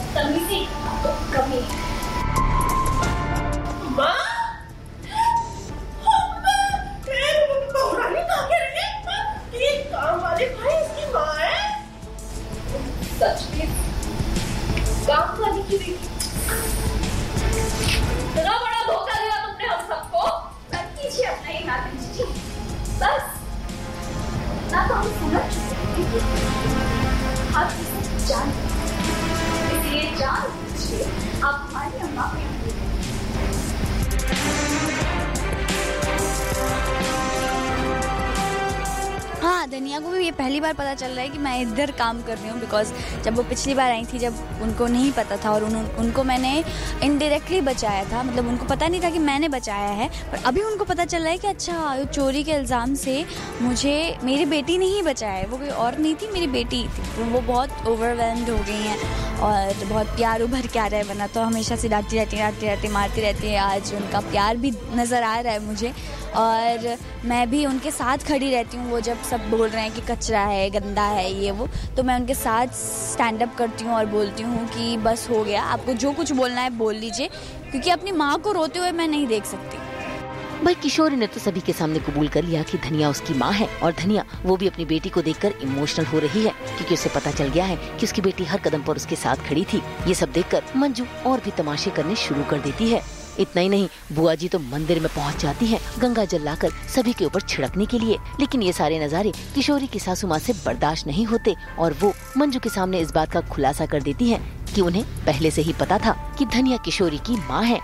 तमीज़ी तो कमी। माँ, काम वाले भाई इसकी माँ है। सच में काम वाली की बेटी। इतना बड़ा धोखा दिया तुमने हम सबको। मत कीजिए अपना ही नाटक जी, बस ना तो हम समझ चुके हैं आप इसे जान, इसलिए जान लीजिए आप हमारी अम्मा को। हाँ, धनिया को भी ये पहली बार पता चल रहा है कि मैं इधर काम कर रही हूँ, बिकॉज जब वो पिछली बार आई थी, जब उनको नहीं पता था और उनको मैंने इनडायरेक्टली बचाया था, मतलब उनको पता नहीं था कि मैंने बचाया है, पर अभी उनको पता चल रहा है कि अच्छा चोरी के इल्ज़ाम से मुझे मेरी बेटी ने ही बचाया है, वो कोई और नहीं थी, मेरी बेटी थी। तो वो बहुत ओवरवेल्म्ड हो गई हैं और बहुत प्यार उभर के आ रहा है, वरना तो हमेशा से डांटती रहती मारती रहती है। आज उनका प्यार भी नज़र आ रहा है मुझे, और मैं भी उनके साथ खड़ी रहती हूँ। वो जब सब बोल रहे हैं कि कचरा है, गंदा है, ये वो, तो मैं उनके साथ स्टैंड अप करती हूँ और बोलती हूँ कि बस हो गया, आपको जो कुछ बोलना है बोल लीजिए, क्योंकि अपनी माँ को रोते हुए मैं नहीं देख सकती। भाई किशोरी ने तो सभी के सामने कबूल कर लिया कि धनिया उसकी माँ है, और धनिया वो भी अपनी बेटी को देखकर इमोशनल हो रही है, क्योंकि उसे पता चल गया है कि उसकी बेटी हर कदम पर उसके साथ खड़ी थी। ये सब देखकर मंजू और भी तमाशे करने शुरू कर देती है। इतना ही नहीं, बुआ जी तो मंदिर में पहुंच जाती हैं गंगा जल लाकर सभी के ऊपर छिड़कने के लिए। लेकिन ये सारे नज़ारे किशोरी की सासू माँ से बर्दाश्त नहीं होते, और वो मंजू के सामने इस बात का खुलासा कर देती हैं कि उन्हें पहले से ही पता था कि धनिया किशोरी की माँ है।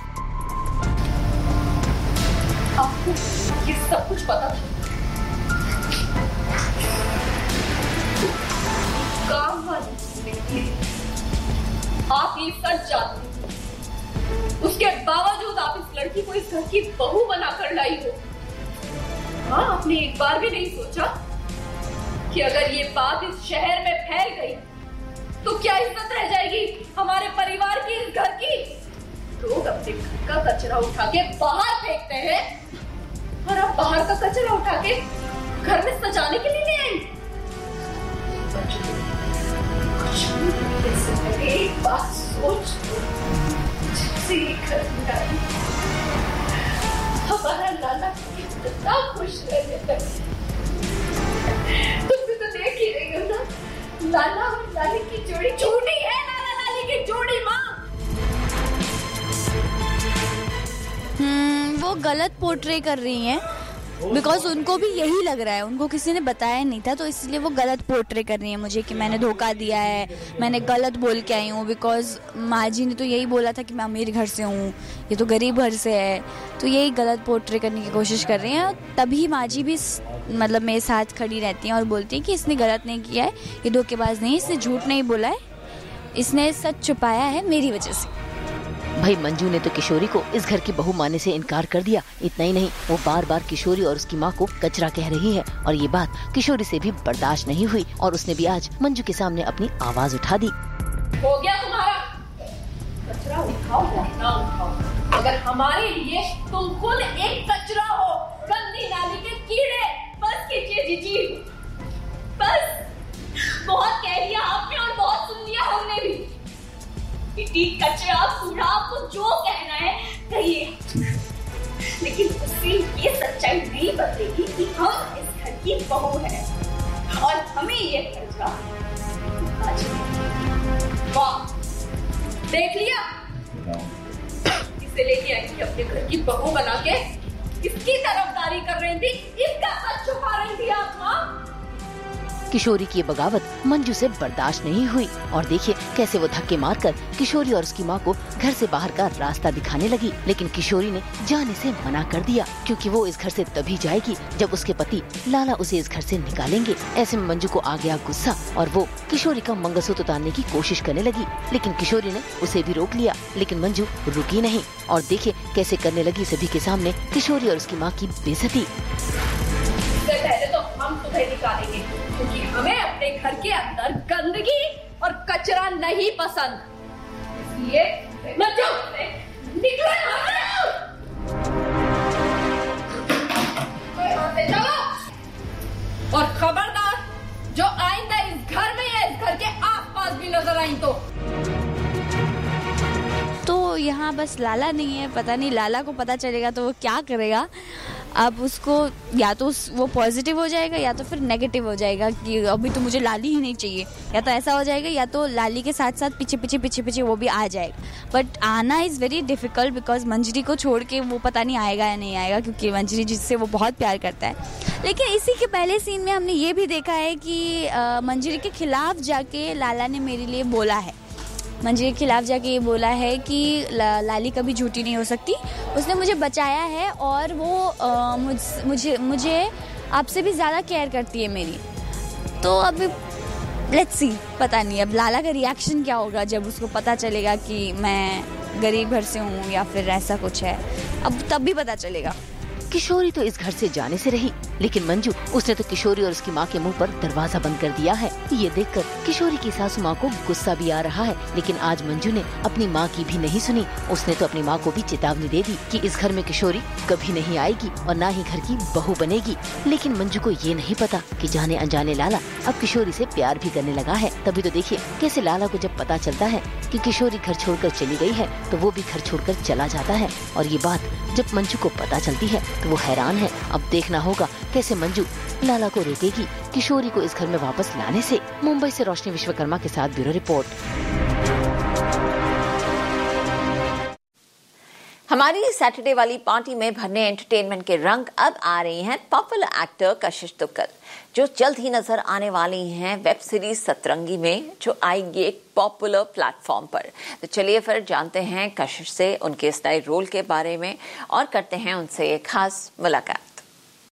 आपको ये सब कुछ पता था? काम वाली आप ये सच जानते, उसके बावजूद आप इस लड़की को इस घर की बहू बनाकर लाई हो। हाँ, आपने एक बार भी नहीं सोचा कि अगर ये बात इस शहर में फैल गई तो क्या इज्जत रह जाएगी हमारे परिवार की, इस घर की। लोग अपने घर का कचरा उठा के बाहर फेंकते हैं, और आप बाहर का कचरा उठा के घर में सजाने के लिए ले आई। एक बात सोच, हमारा लाला कितना खुश रहने तक, तुम भी तो देख ही रही हो ना, लाला और लाली की जोड़ी झूठी है, लाला लाली की जोड़ी माँ। वो गलत पोर्ट्रे कर रही हैं, बिकॉज उनको भी यही लग रहा है, उनको किसी ने बताया नहीं था, तो इसलिए वो गलत पोर्ट्रे कर रही है मुझे कि मैंने धोखा दिया है, मैंने गलत बोल के आई हूँ। बिकॉज माँ जी ने तो यही बोला था कि मैं अमीर घर से हूँ, ये तो गरीब घर से है, तो यही गलत पोर्ट्रे करने की कोशिश कर रही हैं। तभी माँ जी भी मतलब मेरे साथ खड़ी रहती हैं और बोलती हैं कि इसने गलत नहीं किया है, ये धोखेबाज नहीं, इसने झूठ नहीं बोला है, इसने सच छुपाया है मेरी वजह से। भाई मंजू ने तो किशोरी को इस घर की बहू मानने से इनकार कर दिया। इतना ही नहीं, वो बार बार किशोरी और उसकी माँ को कचरा कह रही है, और ये बात किशोरी से भी बर्दाश्त नहीं हुई, और उसने भी आज मंजू के सामने अपनी आवाज उठा दी। हो गया तुम्हारा, कचरा उठाओ या ना उठाओ, अगर हमारे लिए तुम खुद एक कचरा हो, गंदी नाली के कीड़े। बस कीजिए जीजी, बस बहुत कह लिया आपने और बहुत सुन लिया हमने भी। बेटी, कचरा, कूड़ा, आपको जो कहना है कहिए, लेकिन उससे ये सच्चाई नहीं बदलेगी कि हम इस घर की बहू हैं और हमें ये कचरा। वाह, देख लिया, इसे लेके आई थी अपने घर की बहू बना के, इसकी तरफदारी कर रही थी, इसका सच छुपा रही थी आप माँ। किशोरी की ये बगावत मंजू से बर्दाश्त नहीं हुई, और देखिए कैसे वो धक्के मारकर किशोरी और उसकी माँ को घर से बाहर का रास्ता दिखाने लगी। लेकिन किशोरी ने जाने से मना कर दिया, क्योंकि वो इस घर से तभी जाएगी जब उसके पति लाला उसे इस घर से निकालेंगे। ऐसे में मंजू को आ गया गुस्सा, और वो किशोरी का मंगलसूत्र उतारने की कोशिश करने लगी, लेकिन किशोरी ने उसे भी रोक लिया। लेकिन मंजू रुकी नहीं, और देखिए कैसे करने लगी सभी के सामने किशोरी और उसकी माँ की बेइज्जती। पहले तो हम तुम्हें निकालेंगे, क्योंकि हमें अपने घर के अंदर गंदगी और कचरा नहीं पसंद, इसलिए निकलो यहाँ से, चलो। और खबरदार, जो आइंदा इस घर में या इस घर के आसपास भी नजर आई तो यहाँ बस लाला नहीं है, पता नहीं लाला को पता चलेगा तो वो क्या करेगा। अब उसको या तो वो पॉजिटिव हो जाएगा या तो फिर नेगेटिव हो जाएगा कि अभी तो मुझे लाली ही नहीं चाहिए, या तो ऐसा हो जाएगा या तो लाली के साथ साथ पीछे वो भी आ जाएगा। बट आना इज़ वेरी डिफ़िकल्ट बिकॉज मंजरी को छोड़ के वो पता नहीं आएगा या नहीं आएगा, क्योंकि मंजरी जिससे वो बहुत प्यार करता है। लेकिन इसी के पहले सीन में हमने ये भी देखा है कि मंजरी के खिलाफ जाके लाला ने मेरे लिए बोला है, मंजरी के खिलाफ जाके ये बोला है कि लाली कभी झूठी नहीं हो सकती, उसने मुझे बचाया है और वो मुझे आपसे भी ज़्यादा केयर करती है मेरी। तो अब लेट्स सी, पता नहीं अब लाला का रिएक्शन क्या होगा जब उसको पता चलेगा कि मैं गरीब घर से हूँ या फिर ऐसा कुछ है, अब तब भी पता चलेगा। किशोरी तो इस घर से जाने से रही, लेकिन मंजू उसने तो किशोरी और उसकी माँ के मुंह पर दरवाजा बंद कर दिया है। ये देखकर किशोरी की सासू माँ को गुस्सा भी आ रहा है, लेकिन आज मंजू ने अपनी माँ की भी नहीं सुनी। उसने तो अपनी माँ को भी चेतावनी दे दी कि इस घर में किशोरी कभी नहीं आएगी और ना ही घर की बहू बनेगी। लेकिन मंजू को ये नहीं पता कि जाने अनजाने लाला अब किशोरी से प्यार भी करने लगा है। तभी तो देखिए कैसे लाला को जब पता चलता है कि किशोरी घर छोड़कर चली गई है तो वो भी घर छोड़कर चला जाता है। और ये बात जब मंजू को पता चलती है तो वो हैरान है। अब देखना होगा कैसे मंजू लाला को रोकेगी किशोरी को इस घर में वापस लाने से। मुंबई से रोशनी विश्वकर्मा के साथ ब्यूरो रिपोर्ट। हमारी सैटरडे वाली पार्टी में भरने एंटरटेनमेंट के रंग अब आ रही हैं पॉपुलर एक्टर कशिश तुक्कल, जो जल्द ही नजर आने वाली हैं वेब सीरीज सतरंगी में, जो आएगी एक पॉपुलर प्लेटफॉर्म पर। तो चलिए फिर जानते हैं कशिश से उनके इस नए रोल के बारे में और करते हैं उनसे एक खास मुलाकात।